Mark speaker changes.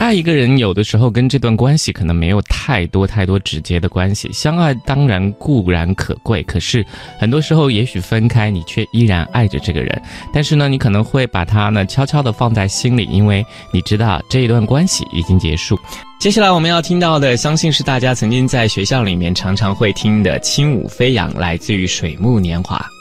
Speaker 1: 爱一个人有的时候跟这段关系可能没有太多直接的关系，相爱当然固然可贵，可是很多时候也许分开你却依然爱着这个人，但是呢你可能会把他呢悄悄地放在心里，因为你知道这一段关系已经结束。接下来我们要听到的，相信是大家曾经在学校里面常常会听的轻舞飞扬，来自于水木年华。